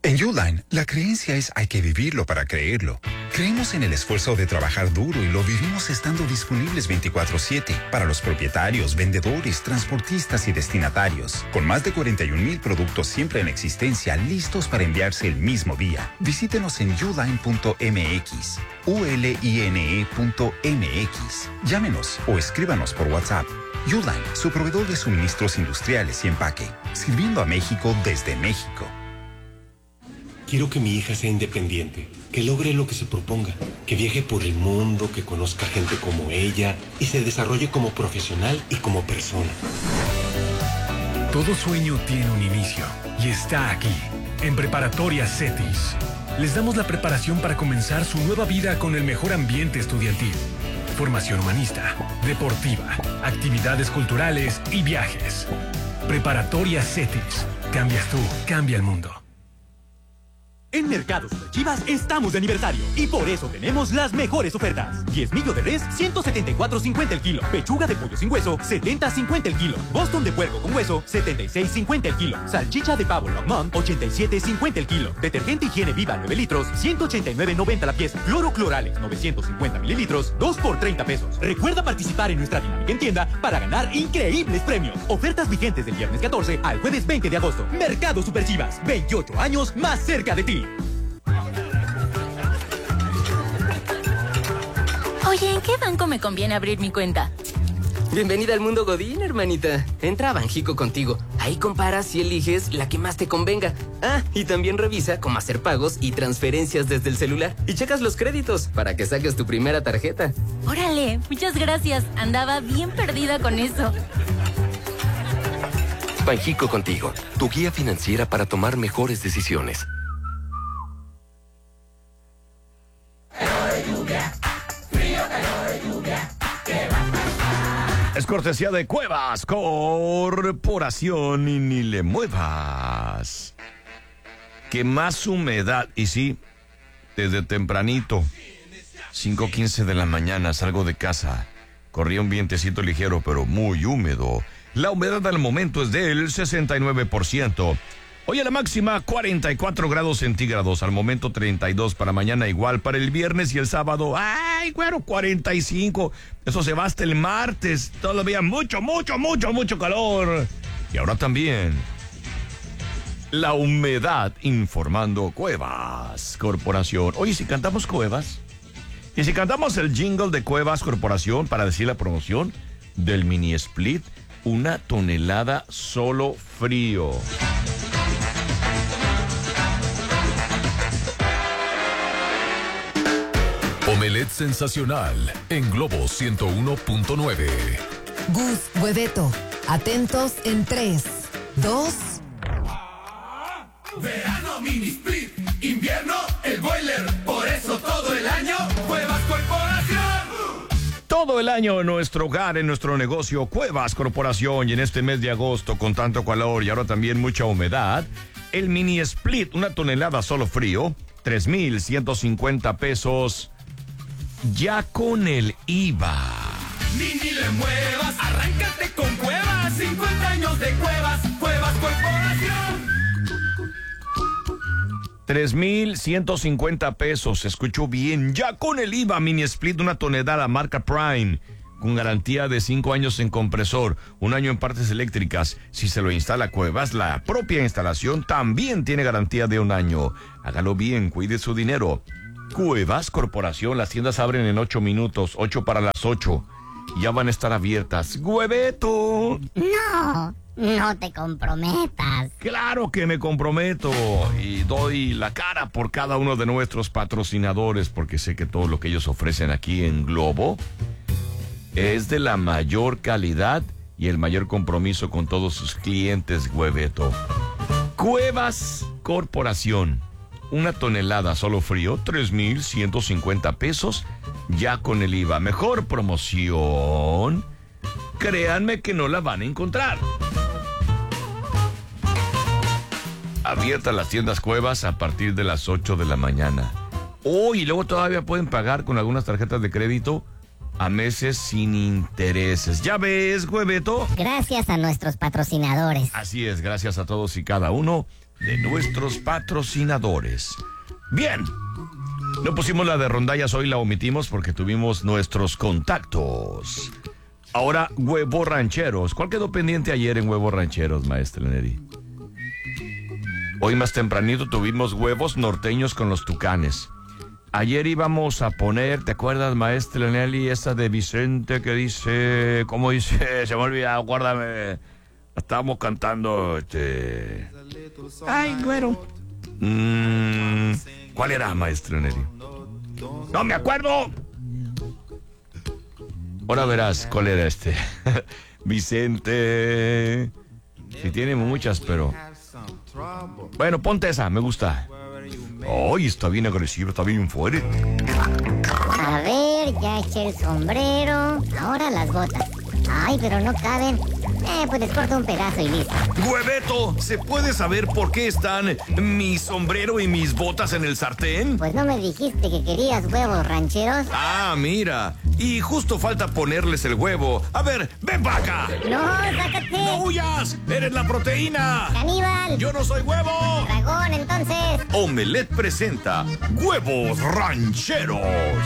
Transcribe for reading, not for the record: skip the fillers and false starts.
En Uline, la creencia es hay que vivirlo para creerlo. Creemos en el esfuerzo de trabajar duro y lo vivimos estando disponibles 24/7 para los propietarios, vendedores, transportistas y destinatarios. Con más de 41,000 productos siempre en existencia listos para enviarse el mismo día. Visítenos en uline.mx, uline.mx. Llámenos o escríbanos por WhatsApp. Uline, su proveedor de suministros industriales y empaque. Sirviendo a México desde México. Quiero que mi hija sea independiente, que logre lo que se proponga, que viaje por el mundo, que conozca gente como ella y se desarrolle como profesional y como persona. Todo sueño tiene un inicio y está aquí, en Preparatoria CETIS. Les damos la preparación para comenzar su nueva vida con el mejor ambiente estudiantil. Formación humanista, deportiva, actividades culturales y viajes. Preparatoria CETIS. Cambias tú, cambia el mundo. En Mercado Super Chivas estamos de aniversario y por eso tenemos las mejores ofertas. Diezmillo de res, 174.50 el kilo. Pechuga de pollo sin hueso, 70.50 el kilo. Boston de puerco con hueso, 76.50 el kilo. Salchicha de pavo Longmont, 87.50 el kilo. Detergente higiene viva 9 litros, 189.90 la pieza. Cloro Cloralex, 950 mililitros, 2 por 30 pesos. Recuerda participar en nuestra dinámica en tienda para ganar increíbles premios. Ofertas vigentes del viernes 14 al jueves 20 de agosto. Mercado Super Chivas, 28 años más cerca de ti. Oye, ¿en qué banco me conviene abrir mi cuenta? Bienvenida al mundo Godín, hermanita. Entra a Banjico Contigo. Ahí comparas y eliges la que más te convenga. Ah, y también revisa cómo hacer pagos y transferencias desde el celular. Y checas los créditos para que saques tu primera tarjeta. Órale, muchas gracias. Andaba bien perdida con eso. Banjico Contigo, tu guía financiera para tomar mejores decisiones. Es cortesía de Cuevas Corporación y ni le muevas. Que más humedad. Y sí, desde tempranito, 5:15 de la mañana, salgo de casa. Corría un vientecito ligero, pero muy húmedo. La humedad al momento es del 69%. Hoy a la máxima 44 grados centígrados, al momento 32 para mañana, igual para el viernes y el sábado. ¡Ay, güero! 45. Eso se va hasta el martes. Todavía mucho calor. Y ahora también la humedad, informando Cuevas Corporación. Oye, si cantamos Cuevas, y si cantamos el jingle de Cuevas Corporación para decir la promoción del mini split, 1 tonelada solo frío. Omelette sensacional en Globo 101.9. Gus, Hueveto, atentos en 3, 2. Verano mini split, invierno el boiler, por eso todo el año Cuevas Corporación. Todo el año en nuestro hogar, en nuestro negocio Cuevas Corporación, y en este mes de agosto con tanto calor y ahora también mucha humedad, el mini split, 1 tonelada solo frío, 3,150 pesos. Ya con el IVA. Ni le muevas, arráncate con Cuevas, 50 años de Cuevas, Cuevas Corporación. 3,150 pesos, escuchó bien, ya con el IVA, mini split, 1 tonelada, marca Prime, con garantía de 5 años en compresor, 1 año en partes eléctricas. Si se lo instala Cuevas, la propia instalación también tiene garantía de 1 año. Hágalo bien, cuide su dinero. Cuevas Corporación, las tiendas abren en 8 minutos, 8 para las 8. Ya van a estar abiertas. ¡Hueveto! No te comprometas. Claro que me comprometo y doy la cara por cada uno de nuestros patrocinadores, porque sé que todo lo que ellos ofrecen aquí en Globo es de la mayor calidad y el mayor compromiso con todos sus clientes, Hueveto. Cuevas Corporación. 1 tonelada solo frío, 3,150 pesos, ya con el IVA. Mejor promoción, créanme que no la van a encontrar. Abiertas las tiendas Cuevas a partir de las 8 de la mañana. Y luego todavía pueden pagar con algunas tarjetas de crédito a meses sin intereses. ¿Ya ves, Hueveto? Gracias a nuestros patrocinadores. Así es, gracias a todos y cada uno de nuestros patrocinadores. Bien, no pusimos la de rondallas, hoy la omitimos porque tuvimos nuestros contactos. Ahora, huevos rancheros. ¿Cuál quedó pendiente ayer en huevos rancheros, maestra Neri? Hoy más tempranito tuvimos huevos norteños con los tucanes. Ayer íbamos a poner, ¿te acuerdas, maestra Nelly, esa de Vicente que dice, ¿cómo dice? Se me olvidó, acuérdame. Estábamos cantando, Ay, güero. ¿Cuál era, maestra Nelly? ¡No me acuerdo! Ahora verás cuál era Vicente. Sí tiene muchas, pero... Bueno, ponte esa, me gusta. Ay, está bien agresivo, está bien fuerte. A ver, ya eché el sombrero. Ahora las botas. Ay, pero no caben. Pues les corto un pedazo y listo. Hueveto, ¿se puede saber por qué están mi sombrero y mis botas en el sartén? Pues no me dijiste que querías huevos rancheros. Ah, mira. Y justo falta ponerles el huevo. A ver, ven para acá. No, sácate. ¡No huyas! ¡Eres la proteína! ¡Caníbal! ¡Yo no soy huevo! ¡Dragón, entonces! Omelette presenta Huevos Rancheros.